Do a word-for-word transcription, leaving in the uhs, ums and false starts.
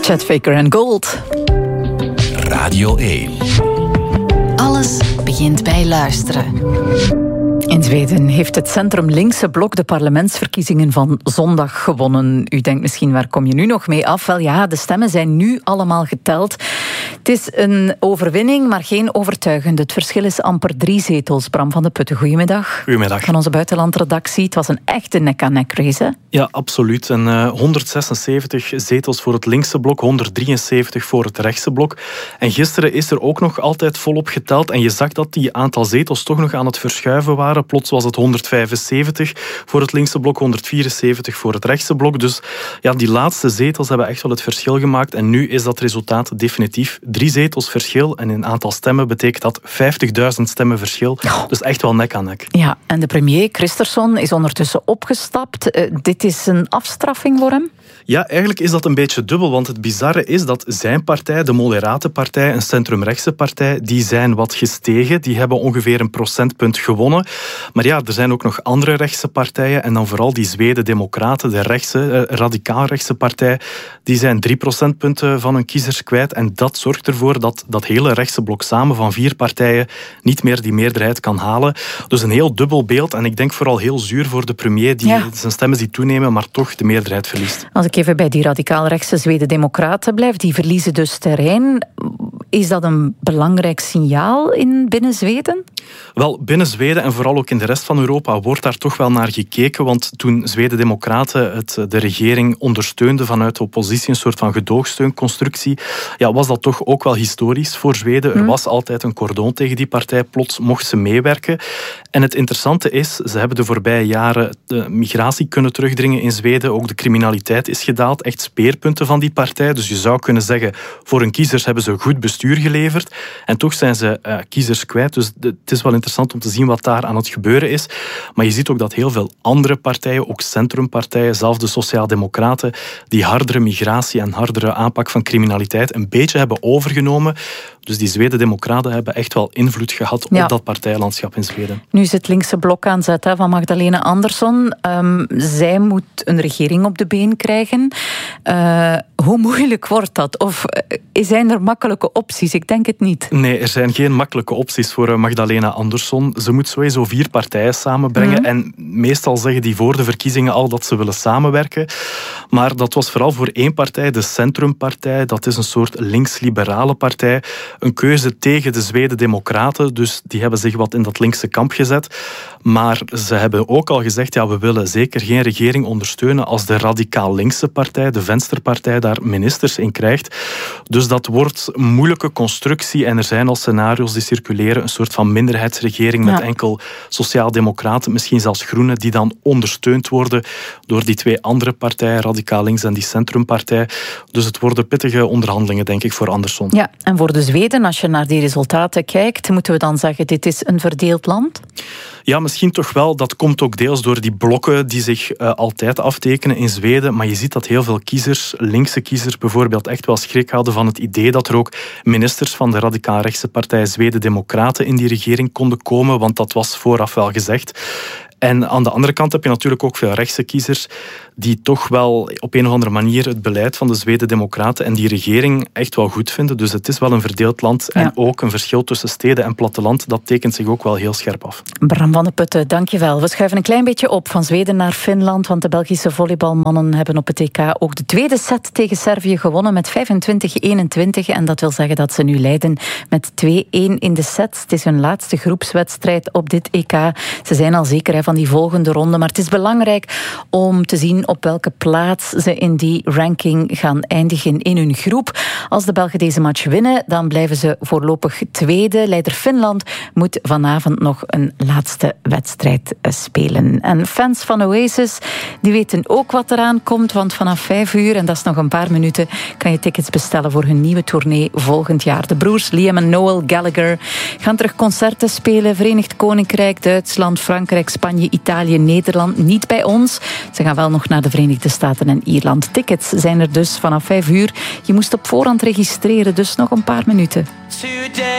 Chet Faker en Gold. Radio één. Alles begint bij luisteren. In Zweden heeft het centrum-linkse blok de parlementsverkiezingen van zondag gewonnen. U denkt misschien, waar kom je nu nog mee af? Wel ja, de stemmen zijn nu allemaal geteld. Het is een overwinning, maar geen overtuigende. Het verschil is amper drie zetels. Bram van de Putten, goedemiddag. Goedemiddag. Van onze buitenlandredactie. Het was een echte nek-aan-nek race, hè? Ja, absoluut. En uh, honderdzesenzeventig zetels voor het linkse blok, honderddrieënzeventig voor het rechtse blok. En gisteren is er ook nog altijd volop geteld. En je zag dat die aantal zetels toch nog aan het verschuiven waren. Plots was het honderdvijfenzeventig voor het linkse blok, honderdvierenzeventig voor het rechtse blok. Dus ja, die laatste zetels hebben echt wel het verschil gemaakt. En nu is dat resultaat definitief drie zetels verschil. En in aantal stemmen betekent dat vijftigduizend stemmen verschil. Oh. Dus echt wel nek aan nek. Ja, en de premier Kristersson is ondertussen opgestapt. Uh, dit is een afstraffing voor hem? Ja, eigenlijk is dat een beetje dubbel, want het bizarre is dat zijn partij, de Moderate Partij, een centrumrechtse partij, die zijn wat gestegen. Die hebben ongeveer een procentpunt gewonnen. Maar ja, er zijn ook nog andere rechtse partijen en dan vooral die Zweden-Democraten, de rechtse, eh, radicaal-rechtse partij, die zijn drie procentpunten van hun kiezers kwijt. En dat zorgt ervoor dat dat hele rechtse blok samen van vier partijen niet meer die meerderheid kan halen. Dus een heel dubbel beeld en ik denk vooral heel zuur voor de premier, die ja. zijn stemmen ziet toenemen, maar toch de meerderheid verliest. Als ik even bij die radicaal-rechtse Zweden-Democraten blijf, die verliezen dus terrein. Is dat een belangrijk signaal in binnen Zweden? Wel, binnen Zweden en vooral ook in de rest van Europa wordt daar toch wel naar gekeken, want toen Zweden-Democraten het, de regering ondersteunden vanuit de oppositie, een soort van gedoogsteunconstructie, ja, was dat toch ook wel historisch voor Zweden. Er was altijd een cordon tegen die partij, plots mocht ze meewerken. En het interessante is, ze hebben de voorbije jaren de migratie kunnen terugdringen in Zweden, ook de criminaliteit is gedaald, echt speerpunten van die partij. Dus je zou kunnen zeggen, voor hun kiezers hebben ze goed bestuur geleverd en toch zijn ze uh, kiezers kwijt. Dus de, het is wel interessant om te zien wat daar aan het gebeuren is. Maar je ziet ook dat heel veel andere partijen, ook centrumpartijen, zelfs de Sociaaldemocraten, die hardere migratie en hardere aanpak van criminaliteit een beetje hebben overgenomen. Dus die Zweden-Democraten hebben echt wel invloed gehad op ja. dat partijlandschap in Zweden. Nu is het linkse blok aan zet hè, van Magdalena Andersson. Um, zij moet een regering op de been krijgen. Uh, hoe moeilijk wordt dat? Of uh, zijn er makkelijke opties? Ik denk het niet. Nee, er zijn geen makkelijke opties voor Magdalena Andersson. Ze moet sowieso vier partijen samenbrengen. Mm-hmm. En meestal zeggen die voor de verkiezingen al dat ze willen samenwerken. Maar dat was vooral voor één partij, de Centrumpartij. Dat is een soort links-liberale partij. Een keuze tegen de Zweden-Democraten. Dus die hebben zich wat in dat linkse kamp gezet. Maar ze hebben ook al gezegd, ja, we willen zeker geen regering ondersteunen als de radicaal-linkse partij, de Venstrepartij, daar ministers in krijgt. Dus dat wordt een moeilijke constructie en er zijn al scenario's die circuleren, een soort van minderheidsregering met ja. enkel sociaaldemocraten, misschien zelfs groenen, die dan ondersteund worden door die twee andere partijen, radicaal links en die centrumpartij. Dus het worden pittige onderhandelingen, denk ik, voor Andersson. Ja, en voor de Zweden, als je naar die resultaten kijkt, moeten we dan zeggen, dit is een verdeeld land? Ja, misschien toch wel. Dat komt ook deels door die blokken die zich uh, altijd aftekenen in Zweden. Maar je ziet dat heel veel kiezers, linkse kiezers bijvoorbeeld, echt wel schrik hadden van het idee dat er ook ministers van de radicaal-rechtse partij Zweden-Democraten in die regering konden komen, want dat was vooraf wel gezegd. En aan de andere kant heb je natuurlijk ook veel rechtse kiezers die toch wel op een of andere manier het beleid van de Zweden-Democraten en die regering echt wel goed vinden. Dus het is wel een verdeeld land ja. en ook een verschil tussen steden en platteland. Dat tekent zich ook wel heel scherp af. Bram van de Putten, dankjewel. We schuiven een klein beetje op van Zweden naar Finland, want de Belgische volleybalmannen hebben op het E K ook de tweede set tegen Servië gewonnen met vijfentwintig eenentwintig. En dat wil zeggen dat ze nu leiden met twee-één in de set. Het is hun laatste groepswedstrijd op dit E K. Ze zijn al zeker hè, van die volgende ronde, maar het is belangrijk om te zien op welke plaats ze in die ranking gaan eindigen in hun groep. Als de Belgen deze match winnen, dan blijven ze voorlopig tweede. Leider Finland moet vanavond nog een laatste wedstrijd spelen. En fans van Oasis, die weten ook wat eraan komt, want vanaf vijf uur, en dat is nog een paar minuten, kan je tickets bestellen voor hun nieuwe tournee volgend jaar. De broers Liam en Noel Gallagher gaan terug concerten spelen. Verenigd Koninkrijk, Duitsland, Frankrijk, Spanje, Italië, Nederland. Niet bij ons. Ze gaan wel nog naar de Verenigde Staten en Ierland. Tickets zijn er dus vanaf vijf uur. Je moest op voorhand registreren, dus nog een paar minuten.